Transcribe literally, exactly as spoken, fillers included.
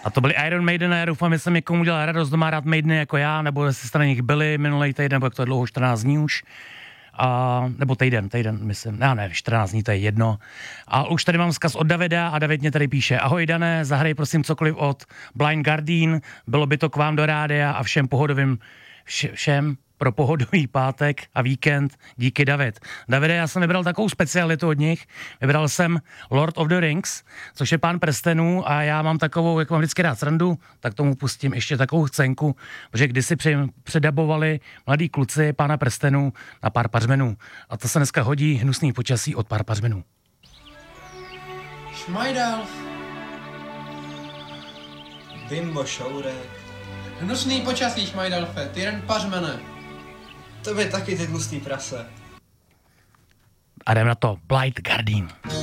A to byli Iron Maiden a já doufám, že jsem někomu udělal radost, kdo má rád Maideny jako já, nebo jestli jste na nich byli minulý týden, nebo jak to je dlouho, čtrnáct dní už. A, nebo týden, týden, myslím, ne, ne, čtrnáct dní, to je jedno. A už tady mám vzkaz od Davida a David mě tady píše: ahoj Dané, zahraj prosím cokoliv od Blind Guardian, bylo by to k vám do rádia a všem pohodovým, vše, všem pro pohodový pátek a víkend, díky David. Davide, já jsem vybral takovou specialitu od nich, vybral jsem Lord of the Rings, což je Pán prstenů a já mám takovou, jak mám vždycky rád srandu, tak tomu pustím ještě takovou scénku, protože kdysi předabovali mladí kluci Pána prstenů na Pár pařmenů a to se dneska hodí hnusný počasí od Pár pařmenů. Šmajdal. Bimbo šourek. Hnusný počasí, Šmajdalfe, ty jen pařmene. To by taky ty tlustý prase. A jdem na to, Blind Guardian.